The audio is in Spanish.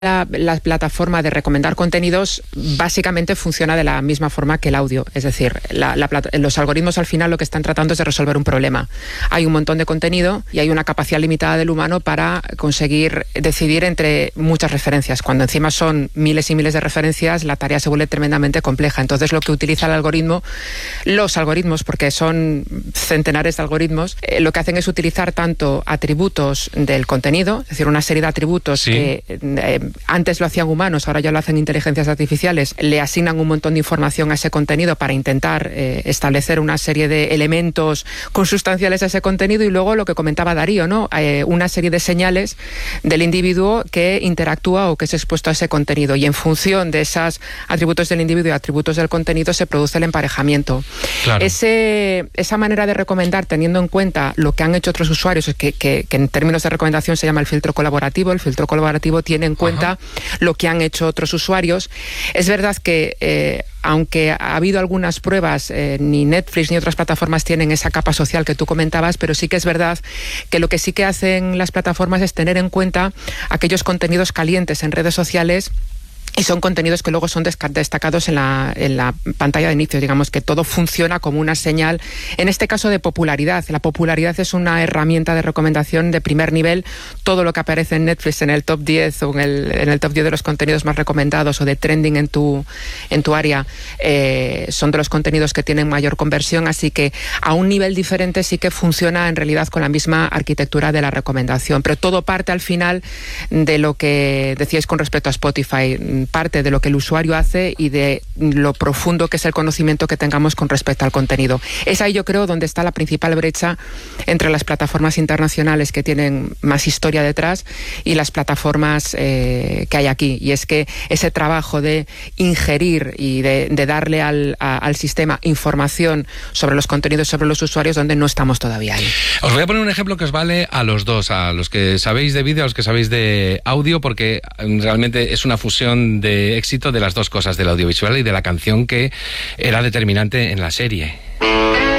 La plataforma de recomendar contenidos básicamente funciona de la misma forma que el audio. Es decir, los algoritmos al final lo que están tratando es de resolver un problema. Hay un montón de contenido y hay una capacidad limitada del humano para conseguir decidir entre muchas referencias. Cuando encima son miles y miles de referencias, la tarea se vuelve tremendamente compleja. Entonces, lo que utiliza el algoritmo, los algoritmos, porque son centenares de algoritmos, lo que hacen es utilizar tanto atributos del contenido, es decir, una serie de atributos que antes lo hacían humanos, ahora ya lo hacen inteligencias artificiales, le asignan un montón de información a ese contenido para intentar establecer una serie de elementos consustanciales a ese contenido, y luego lo que comentaba Darío, ¿no? Una serie de señales del individuo que interactúa o que es expuesto a ese contenido, y en función de esos atributos del individuo y atributos del contenido se produce el emparejamiento. Claro. Esa manera de recomendar, teniendo en cuenta lo que han hecho otros usuarios, que en términos de recomendación se llama el filtro colaborativo. El filtro colaborativo tiene en cuenta lo que han hecho otros usuarios. Es verdad que aunque ha habido algunas pruebas, ni Netflix ni otras plataformas tienen esa capa social que tú comentabas, pero sí que es verdad que lo que sí que hacen las plataformas es tener en cuenta aquellos contenidos calientes en redes sociales. Y son contenidos que luego son destacados en la pantalla de inicio. Digamos que todo funciona como una señal, en este caso, de popularidad. La popularidad es una herramienta de recomendación de primer nivel. Todo lo que aparece en Netflix en el top 10 o en el top 10 de los contenidos más recomendados o de trending en tu área son de los contenidos que tienen mayor conversión. Así que a un nivel diferente sí que funciona en realidad con la misma arquitectura de la recomendación. Pero todo parte al final de lo que decíais con respecto a Spotify. Parte de lo que el usuario hace y de lo profundo que es el conocimiento que tengamos con respecto al contenido. Es ahí, yo creo, donde está la principal brecha entre las plataformas internacionales que tienen más historia detrás y las plataformas que hay aquí. Y es que ese trabajo de ingerir y de darle al sistema información sobre los contenidos, sobre los usuarios, donde no estamos todavía ahí. Os voy a poner un ejemplo que os vale a los dos, a los que sabéis de vídeo, a los que sabéis de audio, porque realmente es una fusión de éxito de las dos cosas, del audiovisual y de la canción, que era determinante en la serie.